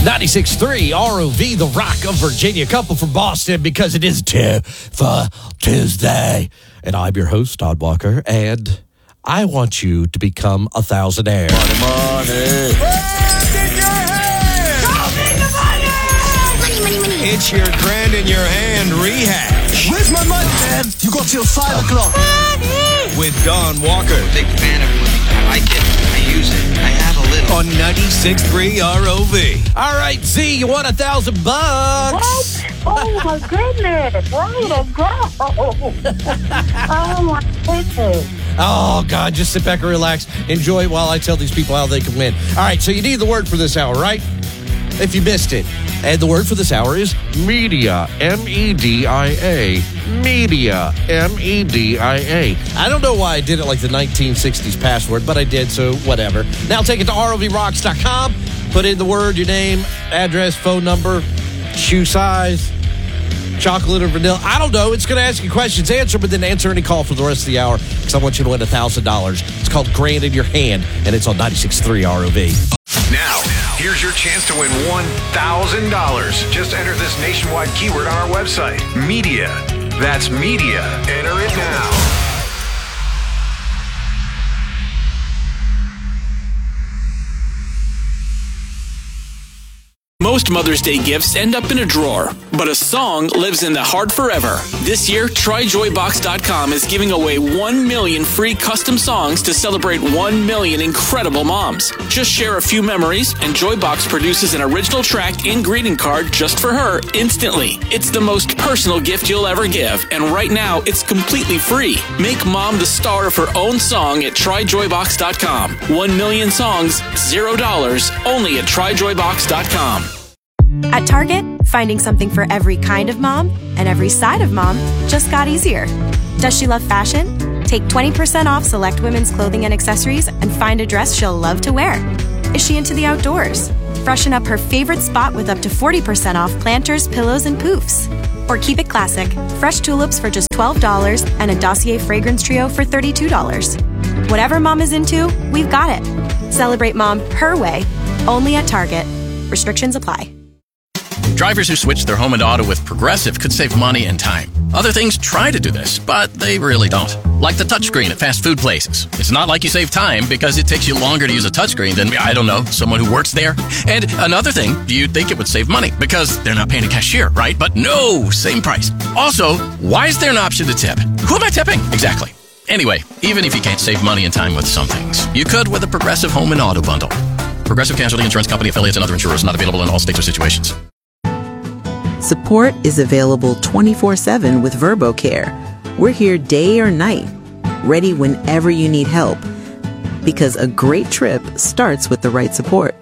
96.3 ROV, the Rock of Virginia, couple from Boston, because it is Tuesday. And I'm your host, Todd Walker, and I want you to become a thousandaire. Money. It's your grand in your hand rehash. Where's my money, man? You got till 5 o'clock. With Don Walker. Big fan of money. I like it. I use it. I have a little. On 96.3 ROV. All right, Z, you won $1,000. What? Oh, my goodness. Way to go. Oh, my goodness. Oh, God, just sit back and relax. Enjoy it while I tell these people how they can win. All right, so you need the word for this hour, right? If you missed it. And the word for this hour is media, M-E-D-I-A. Media, M-E-D-I-A. I don't know why I did it like the 1960s password, but I did, so whatever. Now take it to ROVRocks.com, put in the word, your name, address, phone number, shoe size, chocolate or vanilla. I don't know. It's going to ask you questions. Answer, but then answer any call for the rest of the hour because I want you to win $1,000. It's called Grand in Your Hand, and it's on 96.3 ROV. Now, here's your chance to win $1,000. Just enter this nationwide keyword on our website. Media. That's media. Enter it now. Most Mother's Day gifts end up in a drawer, but a song lives in the heart forever. This year, TryJoyBox.com is giving away 1 million free custom songs to celebrate 1 million incredible moms. Just share a few memories, and Joybox produces an original track and greeting card just for her instantly. It's the most personal gift you'll ever give, and right now, it's completely free. Make mom the star of her own song at TryJoyBox.com. 1 million songs, $0, only at TryJoyBox.com. At Target, finding something for every kind of mom and every side of mom just got easier. Does she love fashion? Take 20% off select women's clothing and accessories and find a dress she'll love to wear. Is she into the outdoors? Freshen up her favorite spot with up to 40% off planters, pillows, and poofs. Or keep it classic, fresh tulips for just $12 and a Dossier fragrance trio for $32. Whatever mom is into, we've got it. Celebrate mom her way, only at Target. Restrictions apply. Drivers who switch their home and auto with Progressive could save money and time. Other things try to do this, but they really don't. Like the touchscreen at fast food places. It's not like you save time because it takes you longer to use a touchscreen than, I don't know, someone who works there. And another thing, you'd think it would save money because they're not paying a cashier, right? But no, same price. Also, why is there an option to tip? Who am I tipping? Exactly. Anyway, even if you can't save money and time with some things, you could with a Progressive home and auto bundle. Progressive Casualty Insurance Company, affiliates, and other insurers not available in all states or situations. Support is available 24/7 with VerboCare. We're here day or night, ready whenever you need help. Because a great trip starts with the right support.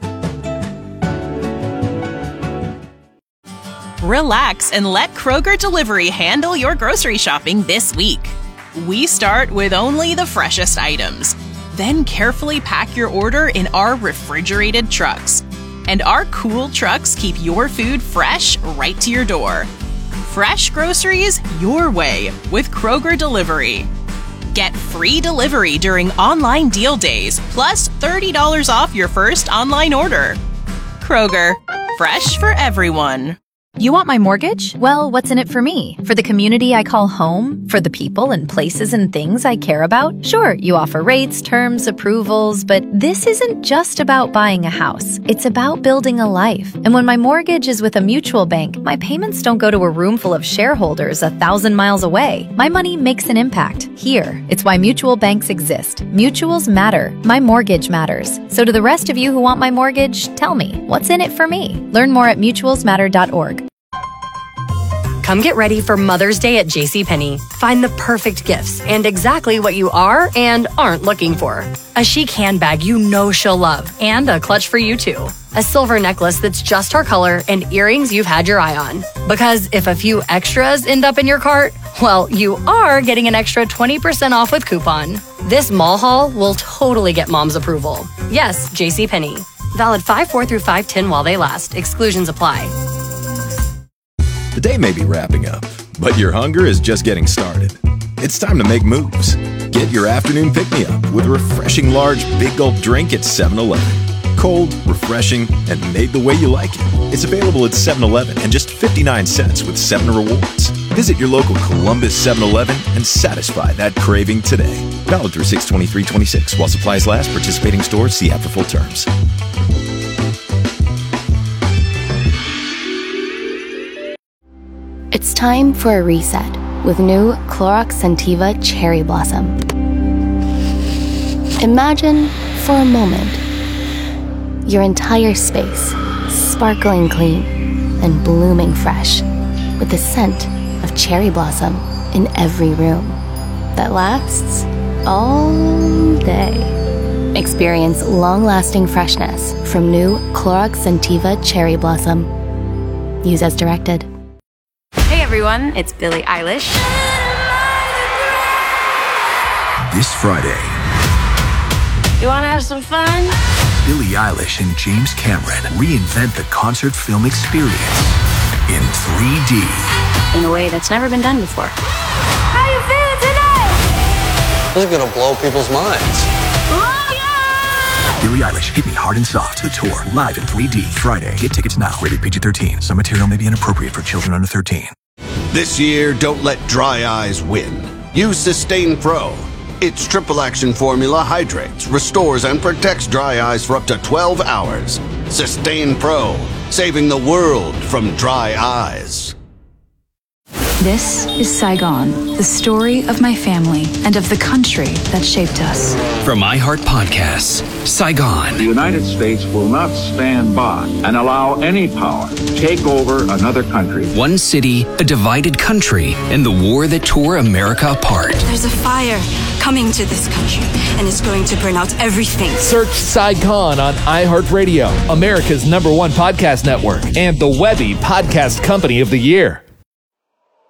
Relax and let Kroger Delivery handle your grocery shopping this week. We start with only the freshest items. Then carefully pack your order in our refrigerated trucks. And our cool trucks keep your food fresh right to your door. Fresh groceries your way with Kroger Delivery. Get free delivery during online deal days, plus $30 off your first online order. Kroger, fresh for everyone. You want my mortgage? Well, what's in it for me? For the community I call home? For the people and places and things I care about? Sure, you offer rates, terms, approvals, but this isn't just about buying a house. It's about building a life. And when my mortgage is with a mutual bank, my payments don't go to a room full of shareholders 1,000 miles away. My money makes an impact here. It's why mutual banks exist. Mutuals matter. My mortgage matters. So to the rest of you who want my mortgage, tell me, what's in it for me? Learn more at mutualsmatter.org. Come get ready for Mother's Day at JCPenney. Find the perfect gifts and exactly what you are and aren't looking for. A chic handbag you know she'll love, and a clutch for you too. A silver necklace that's just her color, and earrings you've had your eye on. Because if a few extras end up in your cart, well, you are getting an extra 20% off with coupon. This mall haul will totally get mom's approval. Yes, JCPenney. Valid 5/4 through 5/10 while they last. Exclusions apply. The day may be wrapping up, but your hunger is just getting started. It's time to make moves. Get your afternoon pick-me-up with a refreshing large Big Gulp drink at 7-Eleven. Cold, refreshing, and made the way you like it. It's available at 7-Eleven and just 59 cents with 7 rewards. Visit your local Columbus 7-Eleven and satisfy that craving today. Valid through 6/23/26. While supplies last, participating stores see app for full terms. It's time for a reset with new Clorox Scentiva Cherry Blossom. Imagine for a moment your entire space sparkling clean and blooming fresh with the scent of cherry blossom in every room that lasts all day. Experience long-lasting freshness from new Clorox Scentiva Cherry Blossom. Use as directed. Hey everyone, it's Billie Eilish. This Friday, You wanna have some fun? Billie Eilish and James Cameron reinvent the concert film experience in 3D. In a way that's never been done before. How you feeling today? This is gonna blow people's minds. Billie Eilish, Hit Me Hard and Soft, the tour, live in 3D, Friday. Get tickets now. Rated PG-13. Some material may be inappropriate for children under 13. This year, don't let dry eyes win. Use Sustain Pro. Its triple action formula hydrates, restores, and protects dry eyes for up to 12 hours. Sustain Pro, saving the world from dry eyes. This is Saigon, the story of my family and of the country that shaped us. From iHeart Podcasts, Saigon. The United States will not stand by and allow any power to take over another country. One city, a divided country, and the war that tore America apart. There's a fire coming to this country, and it's going to burn out everything. Search Saigon on iHeartRadio, America's #1 podcast network, and the Webby Podcast Company of the Year.